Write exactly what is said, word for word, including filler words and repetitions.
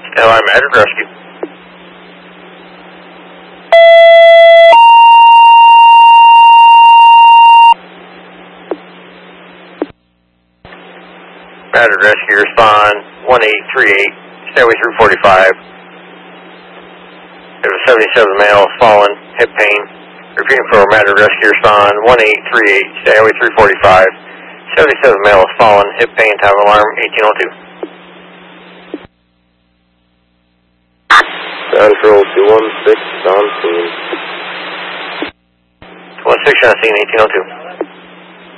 Alarm Added Rescue. Added Rescue, respond one eight three eight, Stairway three forty-five. There was seventy-seven male fallen, hip pain. Repeating for Added Rescue, respond one eight three eight, Stairway three forty-five. seventy-seven male fallen, hip pain, time of alarm eighteen oh two. Control two one six on scene. two one six on scene, eighteen oh two.